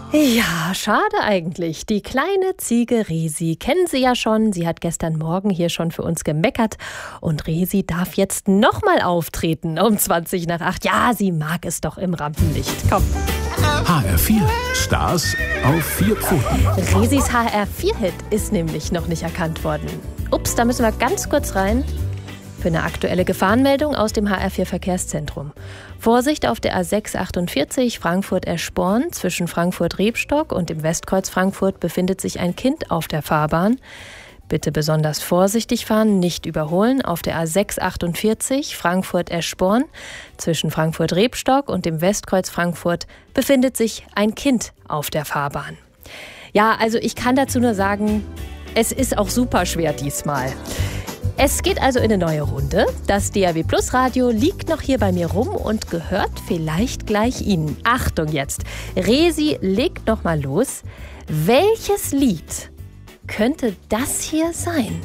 Ja, schade eigentlich. Die kleine Ziege Resi kennen Sie ja schon. Sie hat gestern Morgen hier schon für uns gemeckert. Und Resi darf jetzt nochmal auftreten um 20:20. Ja, sie mag es doch im Rampenlicht. Komm. HR4 Stars auf 4 Pfoten. Resis HR4-Hit ist nämlich noch nicht erkannt worden. Ups, da müssen wir ganz kurz rein. Für eine aktuelle Gefahrenmeldung aus dem HR4 Verkehrszentrum. Vorsicht auf der A648 Frankfurt-Eschborn. Zwischen Frankfurt-Rebstock und dem Westkreuz Frankfurt befindet sich ein Kind auf der Fahrbahn. Bitte besonders vorsichtig fahren, nicht überholen. Auf der A648 Frankfurt-Eschborn. Zwischen Frankfurt-Rebstock und dem Westkreuz Frankfurt befindet sich ein Kind auf der Fahrbahn. Ja, also ich kann dazu nur sagen, es ist auch super schwer diesmal. Es geht also in eine neue Runde. Das DAB+ Radio liegt noch hier bei mir rum und gehört vielleicht gleich Ihnen. Achtung jetzt, Resi legt noch mal los. Welches Lied könnte das hier sein?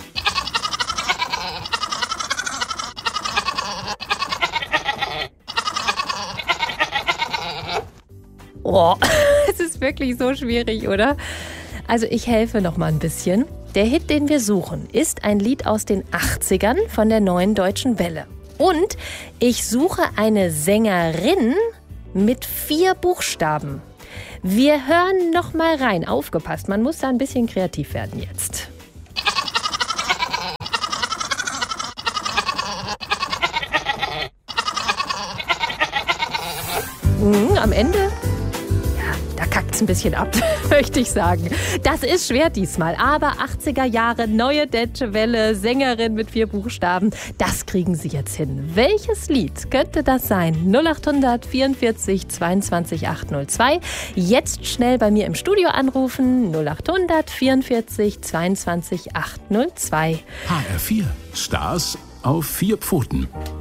Oh, es ist wirklich so schwierig, oder? Also ich helfe noch mal ein bisschen. Der Hit, den wir suchen, ist ein Lied aus den 80ern von der Neuen Deutschen Welle. Und ich suche eine Sängerin mit 4 Buchstaben. Wir hören noch mal rein. Aufgepasst, man muss da ein bisschen kreativ werden jetzt. Am Ende... Da kackt's ein bisschen ab, möchte ich sagen. Das ist schwer diesmal, aber 80er Jahre, Neue Deutsche Welle, Sängerin mit 4 Buchstaben, das kriegen Sie jetzt hin. Welches Lied könnte das sein? 0800 44 22 802. Jetzt schnell bei mir im Studio anrufen. 0800 44 22 802. HR4 Stars auf 4 Pfoten.